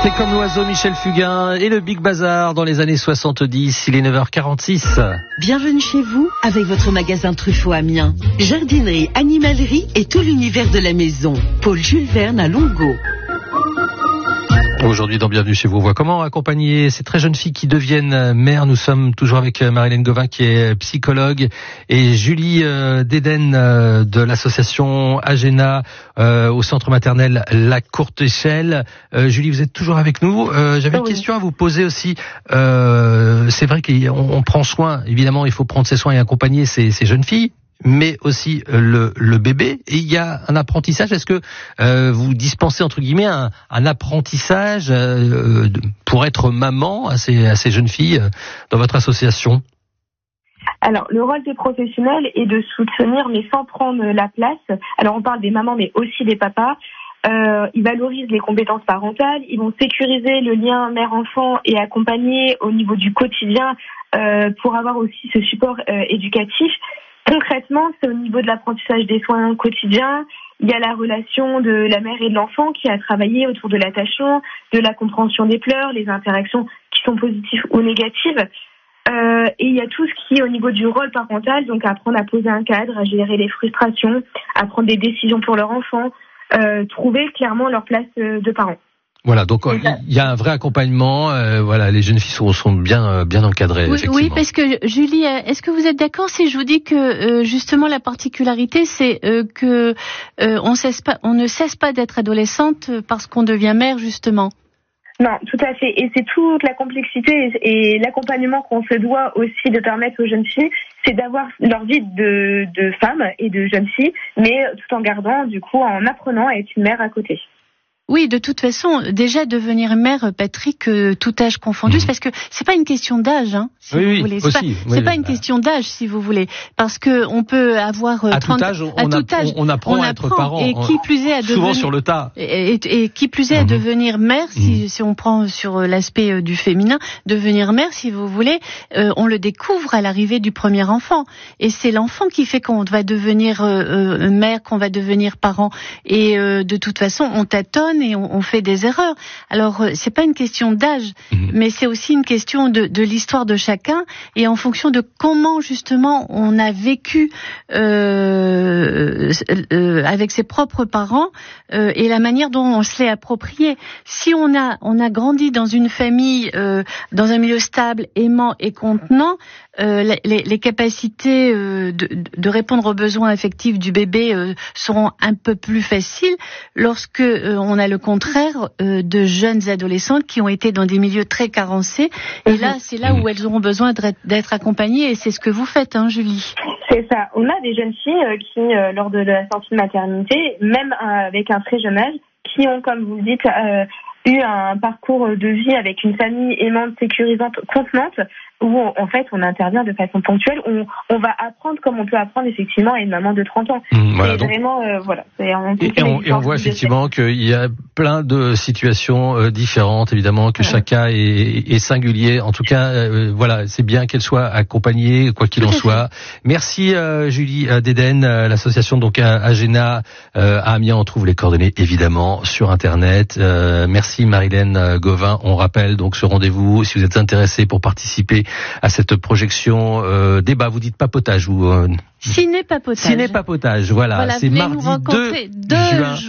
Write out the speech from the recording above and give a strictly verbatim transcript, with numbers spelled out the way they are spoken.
C'est comme l'oiseau Michel Fugain et le Big Bazar dans les années soixante-dix. Il est neuf heures quarante-six. Bienvenue chez vous avec votre magasin Truffaut Amiens. Jardinerie, animalerie et tout l'univers de la maison. Paul Jules Verne à Longo. Aujourd'hui, dans Bienvenue chez vous, on voit comment accompagner ces très jeunes filles qui deviennent mères. Nous sommes toujours avec Marilène Gauvin qui est psychologue et Julie euh, Dédène euh, de l'association Agena euh, au centre maternel La Courte Échelle. Euh, Julie, vous êtes toujours avec nous. Euh, j'avais une oui. question à vous poser aussi. Euh, c'est vrai qu'on on prend soin, évidemment, il faut prendre ses soins et accompagner ces, ces jeunes filles, mais aussi le, le bébé. Et il y a un apprentissage. Est-ce que euh, vous dispensez, entre guillemets, un, un apprentissage euh, pour être maman à ces, à ces jeunes filles euh, dans votre association ? Alors, le rôle des professionnels est de soutenir, mais sans prendre la place. Alors, on parle des mamans, mais aussi des papas. Euh, ils valorisent les compétences parentales. Ils vont sécuriser le lien mère-enfant et accompagner au niveau du quotidien euh, pour avoir aussi ce support euh, éducatif. Concrètement, c'est au niveau de l'apprentissage des soins quotidiens. Il y a la relation de la mère et de l'enfant qui a travaillé autour de l'attachement, de la compréhension des pleurs, les interactions qui sont positives ou négatives. Euh, et il y a tout ce qui est au niveau du rôle parental, donc apprendre à poser un cadre, à gérer les frustrations, à prendre des décisions pour leur enfant, euh, trouver clairement leur place euh, de parents. Voilà, donc il y a un vrai accompagnement. Euh, voilà, les jeunes filles sont, sont bien, bien encadrées. Oui, effectivement. oui, parce que Julie, est-ce que vous êtes d'accord si je vous dis que euh, justement la particularité, c'est euh, que euh, on, cesse pas, on ne cesse pas d'être adolescente parce qu'on devient mère, justement. Non, tout à fait. Et c'est toute la complexité et, et l'accompagnement qu'on se doit aussi de permettre aux jeunes filles, c'est d'avoir leur vie de, de femme et de jeune fille, mais tout en gardant, du coup, en apprenant à être une mère à côté. Oui, de toute façon, déjà devenir mère, Patrick, euh, tout âge confondu, mmh. parce que c'est pas une question d'âge, hein, si oui, vous oui, voulez. C'est aussi, pas, oui, c'est oui, pas une bah. question d'âge, si vous voulez, parce que on peut avoir euh, à trente tout âge, on, à tout a, âge, on apprend on à être apprend, parent. Et qui plus est à souvent devenir sur le tas. Et, et, et qui plus est à mmh. devenir mère, si, mmh. si on prend sur l'aspect euh, du féminin, devenir mère, si vous voulez, euh, on le découvre à l'arrivée du premier enfant, et c'est l'enfant qui fait qu'on va devenir euh, euh, mère, qu'on va devenir parent, et euh, de toute façon, on tâtonne et on, on fait des erreurs. Alors, c'est pas une question d'âge, mmh. mais c'est aussi une question de, de l'histoire de chacun et en fonction de comment, justement, on a vécu euh, euh, avec ses propres parents euh, et la manière dont on se l'est approprié. Si on a, on a grandi dans une famille, euh, dans un milieu stable, aimant et contenant, euh, les, les capacités euh, de, de répondre aux besoins affectifs du bébé euh, seront un peu plus faciles lorsque euh, on a le contraire euh, de jeunes adolescentes qui ont été dans des milieux très carencés. Et là, c'est là où elles auront besoin d'être accompagnées et c'est ce que vous faites, hein, Julie. C'est ça. On a des jeunes filles euh, qui, euh, lors de la sortie de maternité, même euh, avec un très jeune âge, qui ont, comme vous le dites, euh, eu un parcours de vie avec une famille aimante, sécurisante, contenante, où en fait on intervient de façon ponctuelle, on, on va apprendre comme on peut apprendre effectivement à une maman de trente ans. Mmh, voilà, c'est donc, vraiment euh, voilà. C'est un et, et, on, et on voit effectivement qu'il y a plein de situations euh, différentes, évidemment que ouais. chacun est, est singulier. En tout cas, euh, voilà, c'est bien qu'elle soit accompagnée, quoi qu'il en soit. Merci euh, Julie Dédène, euh, l'association donc à Agena euh, à Amiens. On trouve les coordonnées évidemment sur internet. Euh, merci Marilène Gauvin. On rappelle donc ce rendez-vous si vous êtes intéressé pour participer à cette projection euh, débat. Vous dites papotage ou euh... ciné-papotage. Ciné-papotage, voilà. voilà c'est mardi deux juin.